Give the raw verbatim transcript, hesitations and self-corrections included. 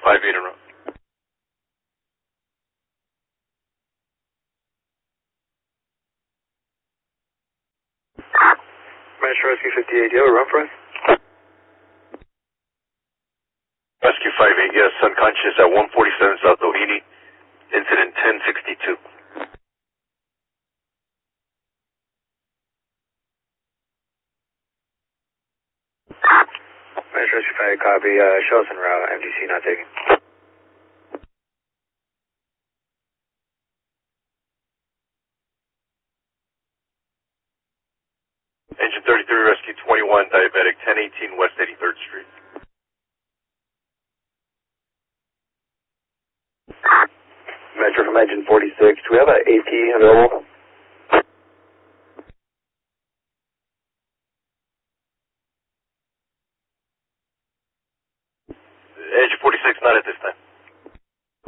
five eight en route. Metro Rescue fifty-eight, do you have a run for us? Rescue five eight, yes, unconscious at one forty-seven South Doheny, incident ten sixty-two. Metro Rescue five eight, copy, uh, show us en route, M D C not taken. Engine thirty-three, Rescue twenty-one, diabetic, ten eighteen West eighty-third Street. Metro from engine forty-six, do we have an A P available? Engine forty-six, not at this time.